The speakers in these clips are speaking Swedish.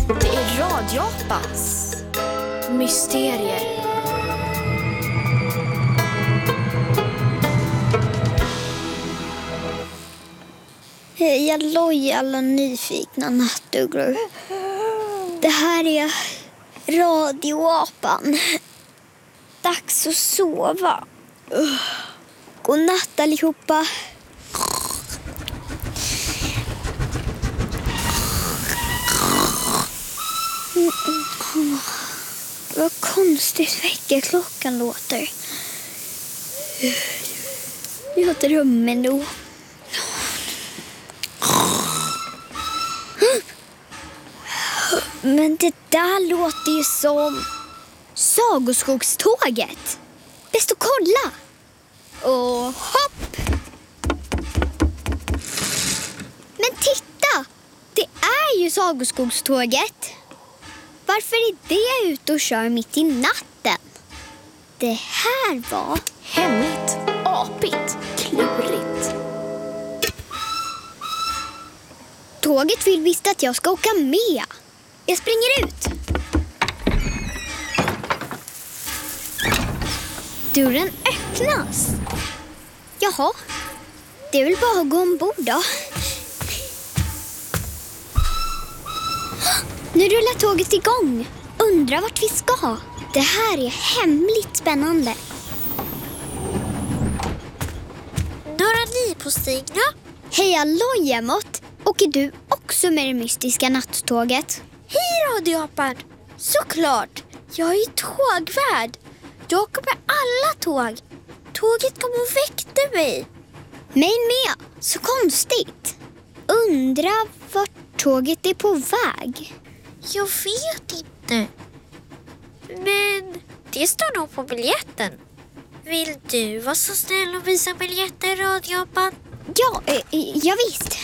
Det är Radiopans mysterier. Hej halloj alla nyfikna nattugglor. Det här är Radioapan. Dags att sova. God natt allihopa. Vad konstigt väckarklockan låter. Jag drömmer nog. Men det där låter ju som Sagoskogståget. Bäst att kolla. Och hopp. Men titta, det är ju Sagoskogståget. Varför är det ute och kör mitt i natten? Det här var Hemligt, apigt, klurigt. Tåget vill visst att jag ska åka med. Jag springer ut. Dörren öppnas. Jaha, det är väl bara att gå ombord då. Nu rullar tåget igång. Undrar vart vi ska. Det här är hemligt spännande. Några ni på stigna? Hej halloj Emot. Åker du också med det mystiska nattåget? Hej Radioapan! Såklart! Jag är ju tågvärd. Jag åker med alla tåg. Tåget kom och väckte mig. Mig med. Så konstigt. Undrar vart tåget är på väg. Jag vet inte. Men det står nog på biljetten. Vill du vara så snäll och visa biljetten, Radioapan? Ja, ja visst.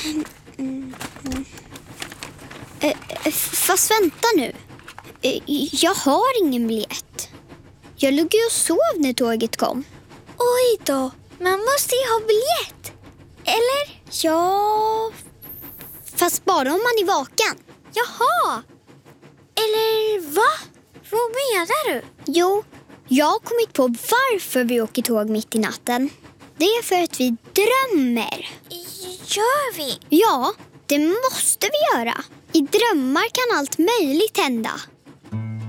Fast vänta nu. Jag har ingen biljett. Jag låg ju och sov när tåget kom. Oj då, man måste ju ha biljett. Eller? Ja, fast bara om man är vaken. Jaha. Eller va? Vad menar du? Jo, jag har kommit på varför vi åker tåg mitt i natten. Det är för att vi drömmer. Gör vi? Ja, det måste vi göra. I drömmar kan allt möjligt hända.